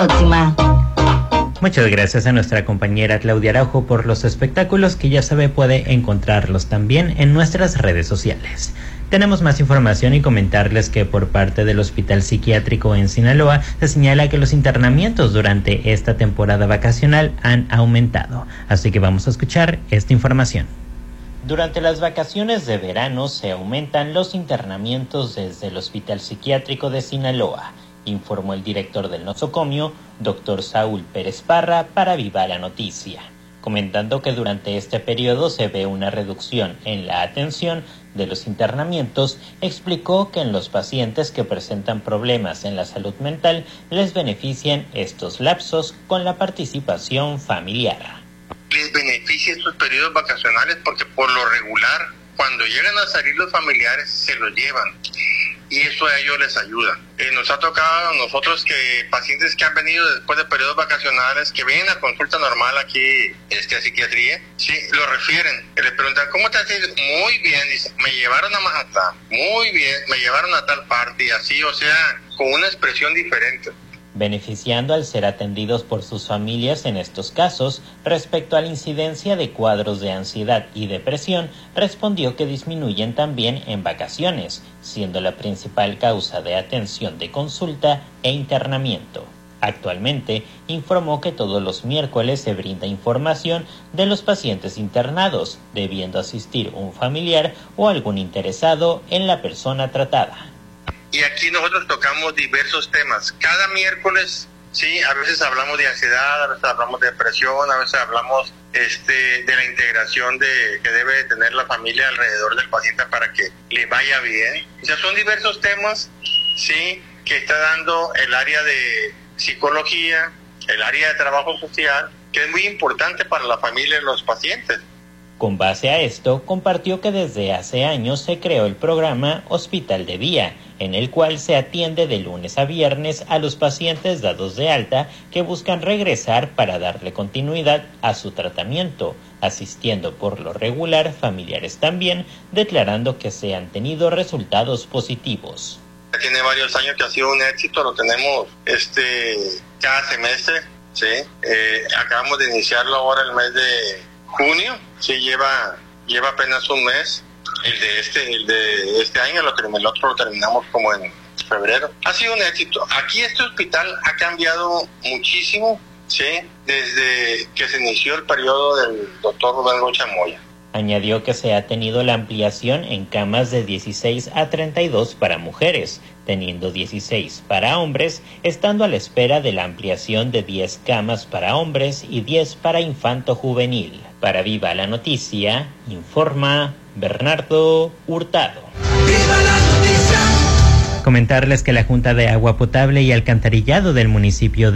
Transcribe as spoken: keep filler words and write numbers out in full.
Próxima. Muchas gracias a nuestra compañera Claudia Araujo por los espectáculos que ya sabe puede encontrarlos también en nuestras redes sociales. Tenemos más información y comentarles que por parte del Hospital Psiquiátrico en Sinaloa se señala que los internamientos durante esta temporada vacacional han aumentado. Así que vamos a escuchar esta información. Durante las vacaciones de verano se aumentan los internamientos desde el Hospital Psiquiátrico de Sinaloa, informó el director del nosocomio, doctor Saúl Pérez Parra, para Viva la Noticia, comentando que durante este periodo se ve una reducción en la atención de los internamientos. Explicó que en los pacientes que presentan problemas en la salud mental les benefician estos lapsos con la participación familiar. Les beneficia estos periodos vacacionales porque por lo regular, cuando llegan a salir los familiares, se los llevan. Y eso a ellos les ayuda. Eh, nos ha tocado a nosotros que pacientes que han venido después de periodos vacacionales, que vienen a consulta normal aquí este, a psiquiatría, sí, lo refieren. Y les preguntan, ¿cómo te has ido? Muy bien, dice, me llevaron a Mazatlán, muy bien, me llevaron a tal parte, y así, o sea, con una expresión diferente. Beneficiando al ser atendidos por sus familias en estos casos. Respecto a la incidencia de cuadros de ansiedad y depresión, respondió que disminuyen también en vacaciones, siendo la principal causa de atención de consulta e internamiento. Actualmente, informó que todos los miércoles se brinda información de los pacientes internados, debiendo asistir un familiar o algún interesado en la persona tratada. Y aquí nosotros tocamos diversos temas. Cada miércoles, sí, a veces hablamos de ansiedad, a veces hablamos de depresión, a veces hablamos este, de la integración de, que debe tener la familia alrededor del paciente para que le vaya bien. O sea, son diversos temas, sí, que está dando el área de psicología, el área de trabajo social, que es muy importante para la familia y los pacientes. Con base a esto, compartió que desde hace años se creó el programa Hospital de Día, en el cual se atiende de lunes a viernes a los pacientes dados de alta que buscan regresar para darle continuidad a su tratamiento, asistiendo por lo regular familiares también, declarando que se han tenido resultados positivos. Tiene varios años que ha sido un éxito, lo tenemos este cada semestre, ¿sí? Eh, acabamos de iniciarlo ahora el mes de junio, sí, lleva lleva apenas un mes. El de este el de este año, lo, el otro lo terminamos como en febrero. Ha sido un éxito. Aquí este hospital ha cambiado muchísimo, sí, desde que se inició el periodo del doctor Rubén Rocha Moya. Añadió que se ha tenido la ampliación en camas de dieciséis a treinta y dos para mujeres, teniendo dieciséis para hombres, estando a la espera de la ampliación de diez camas para hombres y diez para infanto juvenil. Para Viva la Noticia, informa Bernardo Hurtado. ¡Viva la noticia! Comentarles que la Junta de Agua Potable y Alcantarillado del municipio